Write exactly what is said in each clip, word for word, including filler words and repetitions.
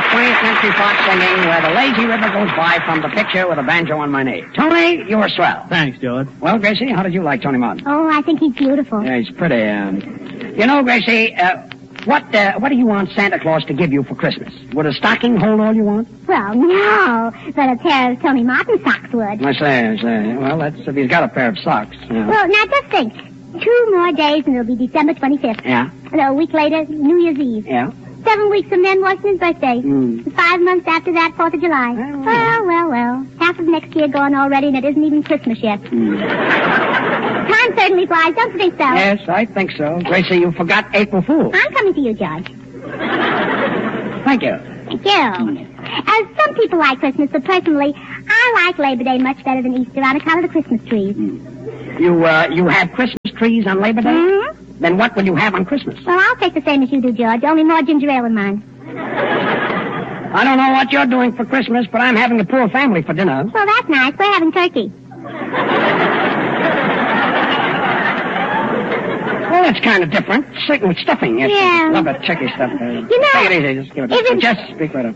twentieth Century Fox singing Where the Lazy River Goes By from the picture with a banjo on my knee. Tony, you were swell. Thanks, George. Well, Gracie, how did you like Tony Martin? Oh, I think he's beautiful. Yeah, he's pretty. Um, you know, Gracie, uh, what uh, what do you want Santa Claus to give you for Christmas? Would a stocking hold all you want? Well, no, but a pair of Tony Martin socks would. I say, I say. Well, that's if he's got a pair of socks. Yeah. Well, now just think. Two more days and it'll be December twenty-fifth. Yeah. And a week later, New Year's Eve. Yeah. Seven weeks from then, Washington's birthday. Mm. Five months after that, Fourth of July. Oh. Well, well, well. Half of next year gone already, and it isn't even Christmas yet. Mm. Time certainly flies, don't you think so? Yes, I think so. Gracie, you forgot April Fool. I'm coming to you, George. Thank you. Thank you. As some people like Christmas, but personally, I like Labor Day much better than Easter on account of the Christmas trees. Mm. You, uh, you have Christmas trees on Labor Day? Mm-hmm. Then what will you have on Christmas? Well, I'll take the same as you do, George, only more ginger ale in mine. I don't know what you're doing for Christmas, but I'm having the poor family for dinner. Well, that's nice. We're having turkey. Well, that's kind of different. Sick with stuffing. Yes, Yeah. love that turkey stuff. Uh, You know, take it easy. Just give it. if it's- Just speak right up.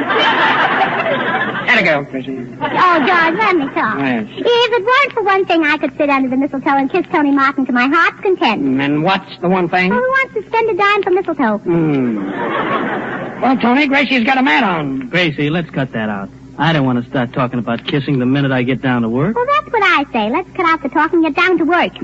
There you go, Chrissy. Oh, George, let me talk. Yes. If it weren't for one thing, I could sit under the mistletoe and kiss Tony Martin to my heart's content. And what's the one thing? Well, who wants to spend a dime for mistletoe? Hmm. Well, Tony, Gracie's got a mat on. Gracie, let's cut that out. I don't want to start talking about kissing the minute I get down to work. Well, that's what I say. Let's cut out the talk and get down to work.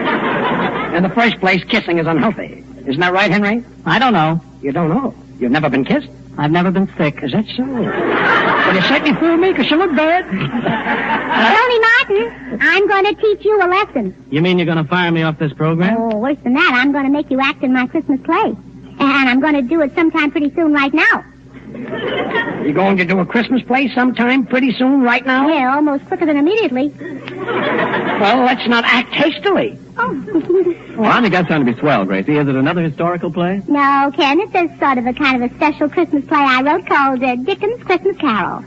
In the first place, kissing is unhealthy. Isn't that right, Henry? I don't know. You don't know. You've never been kissed? I've never been sick. Is that so? Well, you certainly fooled me, because you look bad. Tony Martin, I'm going to teach you a lesson. You mean you're going to fire me off this program? Oh, worse than that, I'm going to make you act in my Christmas play. And I'm going to do it sometime pretty soon right now. You going to do a Christmas play sometime pretty soon, right now? Yeah, almost quicker than immediately. Well, let's not act hastily. Oh. Well, I think that's going to be swell, Gracie. Is it another historical play? No, Ken, it's a sort of a kind of a special Christmas play I wrote called uh, Dickens' Christmas Carol.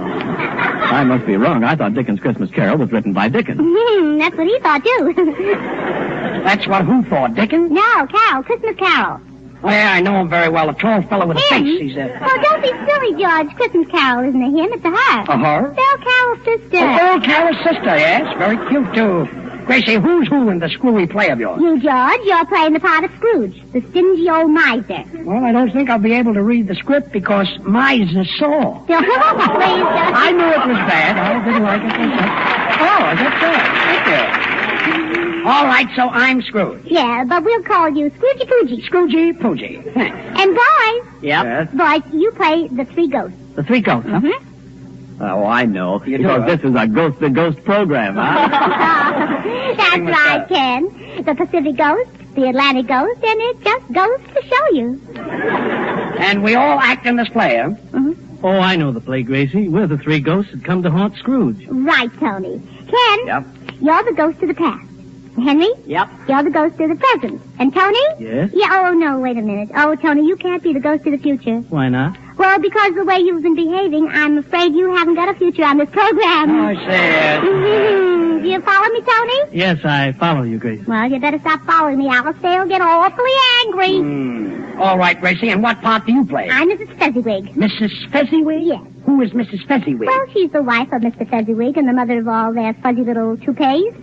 I must be wrong. I thought Dickens' Christmas Carol was written by Dickens. Hmm, that's what he thought, too. That's what who thought, Dickens? No, Carol, Christmas Carol. Oh, yeah, I know him very well. A tall fellow with a Him? face. He's a... Oh, don't be silly, George. Christmas Carol isn't a him, it's a her. A her? Belle Carol's sister. Oh, Carol's sister, yes. Very cute, too. Gracie, who's who in the screwy play of yours? You, George, you're playing the part of Scrooge, the stingy old miser. Well, I don't think I'll be able to read the script because miser saw. Please, George. I knew it was bad. I didn't like it myself. Oh, that's right. Thank you. All right, so I'm Scrooge. Yeah, but we'll call you Scroogey Poogie. Scroogey Poogie. Thanks. And boys, Yep. boys, you play the three ghosts. The Three Ghosts, huh? Mm-hmm. Oh, I know. You do, because huh? this is a Ghost the Ghost program, huh? That's Sing with right, that. Ken. The Pacific Ghost, the Atlantic Ghost, and it just goes to show you. And we all act in this play, huh? Mm-hmm. Oh, I know the play, Gracie. We're the three ghosts that come to haunt Scrooge. Right, Tony. Ken, Yep. you're the ghost of the past. Henry, Yep. you're the ghost of the present. And Tony? Yes? Yeah, oh, no, wait a minute. Oh, Tony, you can't be the ghost of the future. Why not? Well, because the way you've been behaving, I'm afraid you haven't got a future on this program. Oh, I see. Mhm. Do you follow me, Tony? Yes, I follow you, Gracie. Well, you better stop following me. Alistair will get awfully angry. Hmm. All right, Gracie, and what part do you play? I'm Missus Fezziwig. Missus Fezziwig? Yes. Who is Missus Fezziwig? Well, she's the wife of Mister Fezziwig and the mother of all their fuzzy little toupees.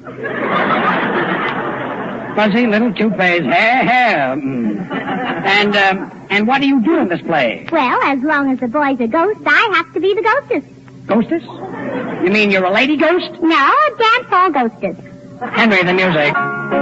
Fuzzy little toupees, hair, hair. Mm. And, um, and what do you do in this play? Well, as long as the boys are ghosts, I have to be the ghostess. Ghostess? You mean you're a lady ghost? No, dance hall ghostess. Henry, the music.